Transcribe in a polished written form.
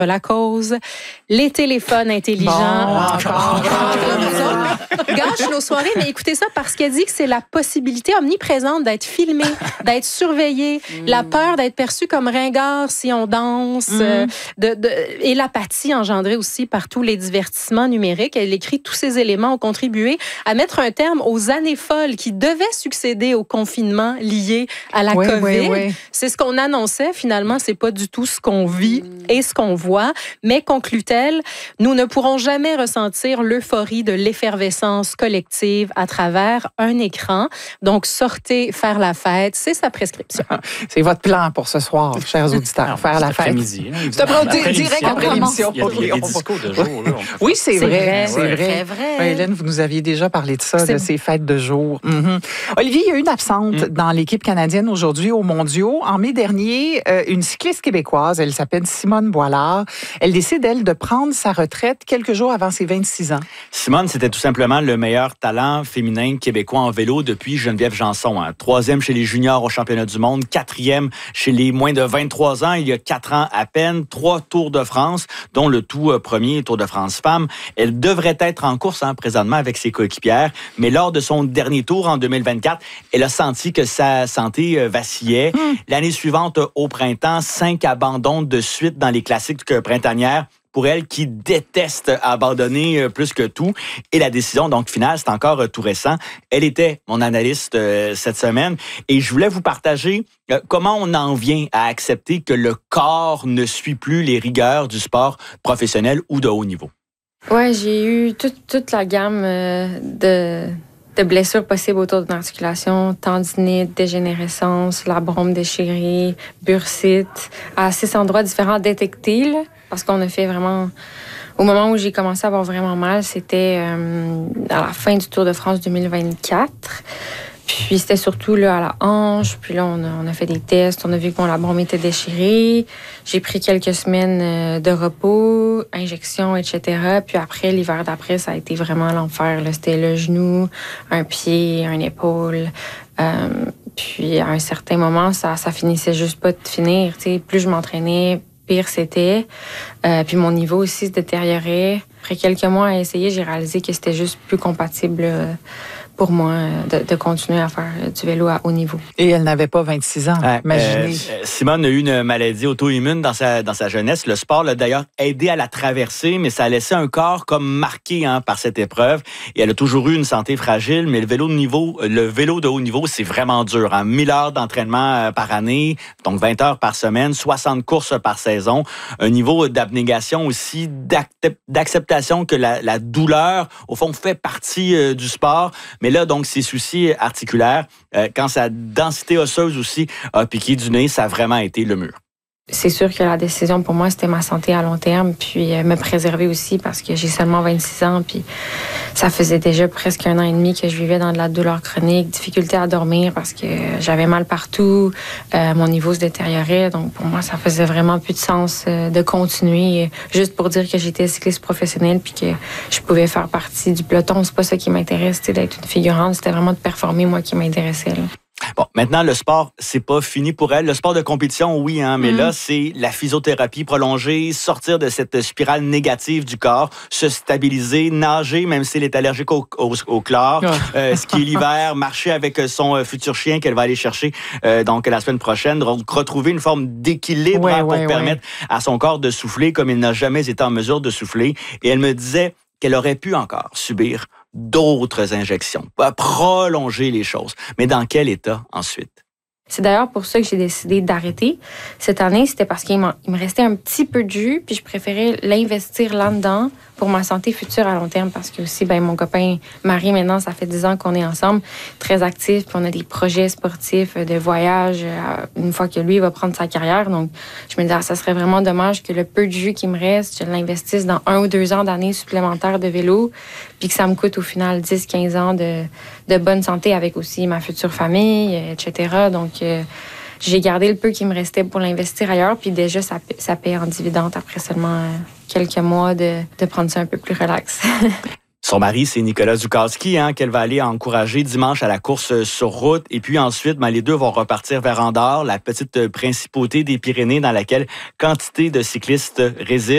la cause, les téléphones intelligents. Gâche nos soirées, mais écoutez ça parce qu'elle dit que c'est la possibilité omniprésente d'être filmé, d'être surveillé, la peur d'être perçu comme ringard si on danse, et l'apathie engendrée aussi par tous les divertissements numériques. Elle écrit tous ces éléments ont contribué à mettre un terme aux années folles qui devaient succéder au confinement lié à la COVID. Oui. C'est ce qu'on annonçait. Finalement, c'est pas du tout ce qu'on vit et ce qu'on voit. Mais, conclut-elle, nous ne pourrons jamais ressentir l'euphorie de l'effervescence collective à travers un écran. Donc, sortez faire la fête, c'est sa prescription. C'est votre plan pour ce soir, chers auditeurs, faire la fête. Direct après l'émission. Il y a des discours de jour. Là. Oui, c'est vrai. C'est vrai. Ouais, Hélène, vous nous aviez déjà parlé de ça, de ces fêtes de jour. Olivier, il y a une absente dans l'équipe canadienne aujourd'hui aux Mondiaux. En mai dernier, une cycliste québécoise, elle s'appelle Simone Boilard. Elle décide, elle, de prendre sa retraite quelques jours avant ses 26 ans. Simone, c'était tout simplement le meilleur talent féminin québécois en vélo depuis Geneviève Janson. 3e chez les juniors au championnat du monde, 4e chez les moins de 23 ans, il y a 4 ans à peine, 3 Tours de France, dont le tout premier Tour de France Femmes. Elle devrait être en course présentement avec ses coéquipières, mais lors de son dernier tour en 2024, elle a senti que sa santé vacillait. L'année suivante, au printemps, 5 abandons de suite dans les classiques printanières pour elle qui déteste abandonner plus que tout. Et la décision donc finale, c'est encore tout récent. Elle était mon analyste cette semaine et je voulais vous partager comment on en vient à accepter que le corps ne suit plus les rigueurs du sport professionnel ou de haut niveau. Ouais, j'ai eu toute la gamme de blessures possibles autour de l'articulation, tendinite, dégénérescence, labrum déchiré, bursite, à 6 endroits différents détectés, là, parce qu'on a fait vraiment... Au moment où j'ai commencé à avoir vraiment mal, c'était à la fin du Tour de France 2024. Puis c'était surtout là, à la hanche. Puis là, on a fait des tests. On a vu que mon labrum était déchiré. J'ai pris quelques semaines de repos, injections, etc. Puis après, l'hiver d'après, ça a été vraiment l'enfer. Là. C'était le genou, un pied, une épaule. Puis à un certain moment, ça finissait juste pas de finir. T'sais. Plus je m'entraînais, pire c'était. Puis mon niveau aussi se détériorait. Après quelques mois à essayer, j'ai réalisé que c'était juste plus compatible pour moi de continuer à faire du vélo à haut niveau. Et elle n'avait pas 26 ans, imaginez. Simone a eu une maladie auto-immune dans sa jeunesse. Le sport l'a d'ailleurs aidé à la traverser, mais ça a laissé un corps comme marqué par cette épreuve. Et elle a toujours eu une santé fragile, mais le vélo de haut niveau, c'est vraiment dur. 1000 heures d'entraînement par année, donc 20 heures par semaine, 60 courses par saison. Un niveau d'abnégation aussi, d'acceptation que la douleur, au fond, fait partie du sport. Mais là, donc, ses soucis articulaires, quand sa densité osseuse aussi a piqué du nez, ça a vraiment été le mur. C'est sûr que la décision pour moi, c'était ma santé à long terme, puis me préserver aussi parce que j'ai seulement 26 ans, puis ça faisait déjà presque 1 an et demi que je vivais dans de la douleur chronique, difficulté à dormir parce que j'avais mal partout, mon niveau se détériorait, donc pour moi, ça faisait vraiment plus de sens de continuer juste pour dire que j'étais cycliste professionnelle puis que je pouvais faire partie du peloton. C'est pas ça qui m'intéresse, d'être une figurante, c'était vraiment de performer, moi, qui m'intéressait. Là. Bon, maintenant, le sport, c'est pas fini pour elle. Le sport de compétition, oui, mais là, c'est la physiothérapie prolongée, sortir de cette spirale négative du corps, se stabiliser, nager, même si elle est allergique au chlore, skier l'hiver, marcher avec son futur chien qu'elle va aller chercher donc la semaine prochaine, donc retrouver une forme d'équilibre pour permettre à son corps de souffler comme il n'a jamais été en mesure de souffler. Et elle me disait qu'elle aurait pu encore subir d'autres injections, prolonger les choses. Mais dans quel état ensuite? C'est d'ailleurs pour ça que j'ai décidé d'arrêter. Cette année, c'était parce qu'il me restait un petit peu de jus, puis je préférais l'investir là-dedans pour ma santé future à long terme, parce que aussi, mon copain Marie, maintenant, ça fait 10 ans qu'on est ensemble, très actifs, puis on a des projets sportifs, de voyage, une fois que lui va prendre sa carrière. Donc, je me disais, ça serait vraiment dommage que le peu de jus qui me reste, je l'investisse dans 1 ou 2 ans d'années supplémentaires de vélo, puis que ça me coûte au final 10-15 ans de bonne santé avec aussi ma future famille, etc. Donc, j'ai gardé le peu qui me restait pour l'investir ailleurs, puis déjà, ça paie en dividende après seulement quelques mois de prendre ça un peu plus relax. Son mari, c'est Nicolas Zukowski, qu'elle va aller encourager dimanche à la course sur route. Et puis ensuite, les deux vont repartir vers Andorre, la petite principauté des Pyrénées dans laquelle quantité de cyclistes résident.